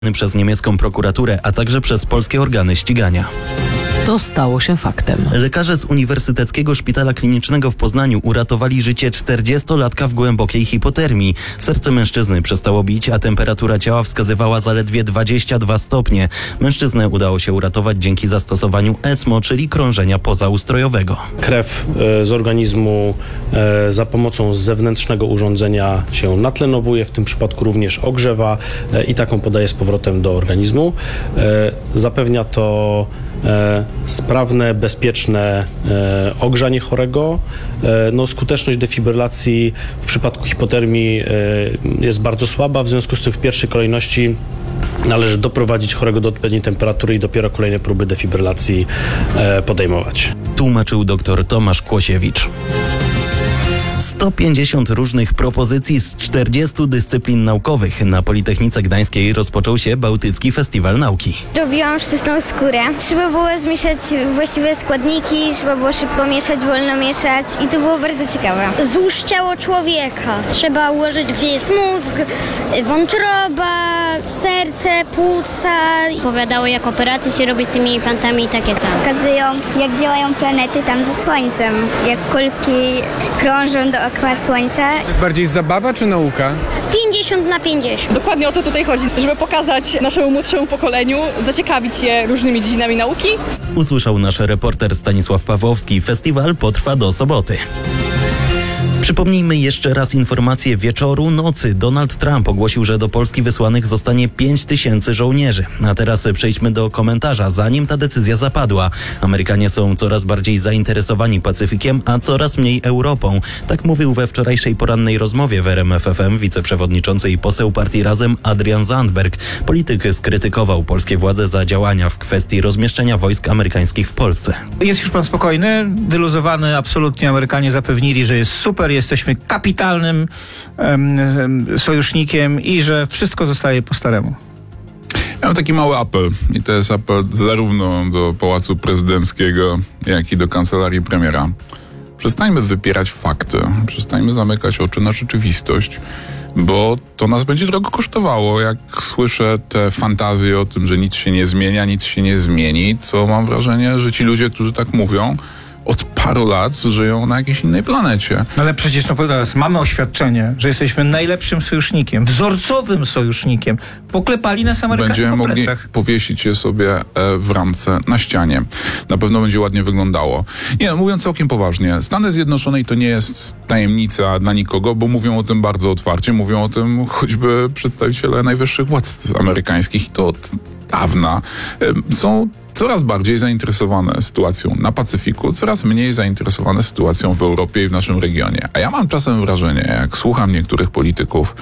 przez niemiecką prokuraturę, a także przez polskie organy ścigania. To stało się faktem. Lekarze z Uniwersyteckiego Szpitala Klinicznego w Poznaniu uratowali życie 40-latka w głębokiej hipotermii. Serce mężczyzny przestało bić, a temperatura ciała wskazywała zaledwie 22 stopnie. Mężczyznę udało się uratować dzięki zastosowaniu ESMO, czyli krążenia pozaustrojowego. Krew z organizmu za pomocą zewnętrznego urządzenia się natlenowuje, w tym przypadku również ogrzewa i taką podaje z powrotem do organizmu. Zapewnia to sprawne, bezpieczne ogrzanie chorego. Skuteczność defibrylacji w przypadku hipotermii jest bardzo słaba, w związku z tym w pierwszej kolejności należy doprowadzić chorego do odpowiedniej temperatury i dopiero kolejne próby defibrylacji podejmować. Tłumaczył dr Tomasz Kłosiewicz. 150 różnych propozycji z 40 dyscyplin naukowych. Na Politechnice Gdańskiej rozpoczął się Bałtycki Festiwal Nauki. Robiłam sztuczną skórę. Trzeba było zmieszać właściwe składniki, trzeba było szybko mieszać, wolno mieszać i to było bardzo ciekawe. Złóż ciało człowieka. Trzeba ułożyć, gdzie jest mózg, wątroba, serce, płuca. Opowiadało, jak operacje się robi z tymi implantami i takie tam. Pokazują, jak działają planety tam ze Słońcem, jak kulki krążą dookoła Słońca. To jest bardziej zabawa czy nauka? 50/50. Dokładnie o to tutaj chodzi, żeby pokazać naszemu młodszemu pokoleniu, zaciekawić je różnymi dziedzinami nauki. Usłyszał nasz reporter Stanisław Pawłowski. Festiwal potrwa do soboty. Przypomnijmy jeszcze raz informację wieczoru, nocy. Donald Trump ogłosił, że do Polski wysłanych zostanie 5000 żołnierzy. A teraz przejdźmy do komentarza. Zanim ta decyzja zapadła, Amerykanie są coraz bardziej zainteresowani Pacyfikiem, a coraz mniej Europą. Tak mówił we wczorajszej porannej rozmowie w RMF FM wiceprzewodniczący i poseł partii Razem Adrian Zandberg. Polityk skrytykował polskie władze za działania w kwestii rozmieszczenia wojsk amerykańskich w Polsce. Jest już pan spokojny, wyluzowany, absolutnie Amerykanie zapewnili, że jest super, jesteśmy kapitalnym sojusznikiem i że wszystko zostaje po staremu. Ja mam taki mały apel i to jest apel zarówno do Pałacu Prezydenckiego, jak i do Kancelarii Premiera. Przestańmy wypierać fakty, przestańmy zamykać oczy na rzeczywistość, bo to nas będzie drogo kosztowało, jak słyszę te fantazje o tym, że nic się nie zmienia, nic się nie zmieni, co mam wrażenie, że ci ludzie, którzy tak mówią, od paru lat żyją na jakiejś innej planecie. No ale przecież teraz mamy oświadczenie, że jesteśmy najlepszym sojusznikiem, wzorcowym sojusznikiem. Poklepali nas Amerykanie Będziemy po mogli plecach. powiesić je sobie w ramce na ścianie. Na pewno będzie ładnie wyglądało. Nie, mówiąc całkiem poważnie, Stany Zjednoczone to nie jest tajemnica dla nikogo, bo mówią o tym bardzo otwarcie. Mówią o tym choćby przedstawiciele najwyższych władz amerykańskich i to od dawna. Są coraz bardziej zainteresowane sytuacją na Pacyfiku, coraz mniej zainteresowane sytuacją w Europie i w naszym regionie. A ja mam czasem wrażenie, jak słucham niektórych polityków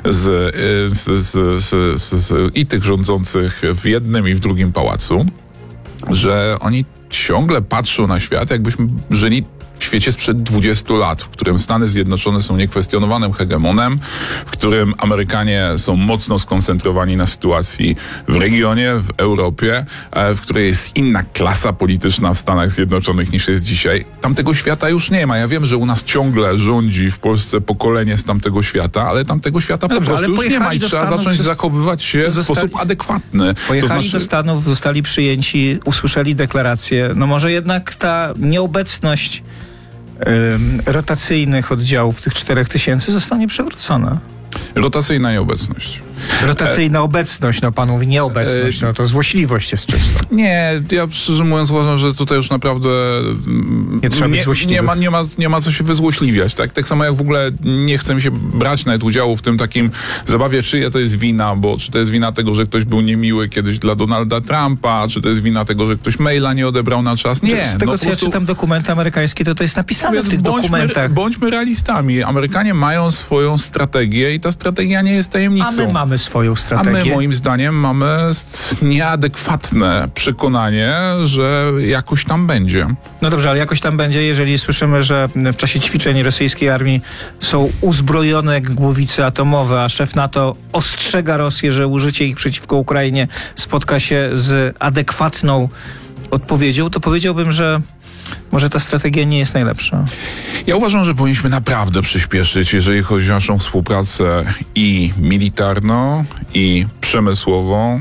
i tych rządzących w jednym i w drugim pałacu, że oni ciągle patrzą na świat, jakbyśmy żyli w świecie sprzed 20 lat, w którym Stany Zjednoczone są niekwestionowanym hegemonem, w którym Amerykanie są mocno skoncentrowani na sytuacji w regionie, w Europie, w której jest inna klasa polityczna w Stanach Zjednoczonych niż jest dzisiaj. Tamtego świata już nie ma. Ja wiem, że u nas ciągle rządzi w Polsce pokolenie z tamtego świata, ale tamtego świata po prostu już nie ma i trzeba zacząć zachowywać się w sposób adekwatny. Pojechali do Stanów, zostali przyjęci, usłyszeli deklarację. No może jednak ta nieobecność rotacyjnych oddziałów, tych 4000 zostanie przywrócona. Rotacyjna nieobecność. Rotacyjna obecność, no pan mówi nieobecność, no to złośliwość jest czysta. Nie, ja szczerze mówiąc uważam, że tutaj już naprawdę nie trzeba być złośliwy. Nie ma co się wyzłośliwiać, tak? Tak samo jak w ogóle nie chcę mi się brać nawet udziału w tym takim zabawie, czyja to jest wina, bo czy to jest wina tego, że ktoś był niemiły kiedyś dla Donalda Trumpa, czy to jest wina tego, że ktoś maila nie odebrał na czas. Nie. Z tego, co ja czytam dokumenty amerykańskie, to jest napisane w tych dokumentach. Bądźmy realistami. Amerykanie mają swoją strategię i ta strategia nie jest tajemnicą. A my mamy swoją strategię. A my, moim zdaniem, mamy nieadekwatne przekonanie, że jakoś tam będzie. No dobrze, ale jakoś tam będzie, jeżeli słyszymy, że w czasie ćwiczeń rosyjskiej armii są uzbrojone głowice atomowe, a szef NATO ostrzega Rosję, że użycie ich przeciwko Ukrainie spotka się z adekwatną odpowiedzią, to powiedziałbym, że może ta strategia nie jest najlepsza. Ja uważam, że powinniśmy naprawdę przyspieszyć, jeżeli chodzi o naszą współpracę i militarną, i przemysłową.